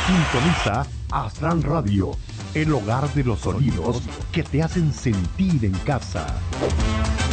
Sintoniza Astral Radio, el hogar de los sonidos que te hacen sentir en casa.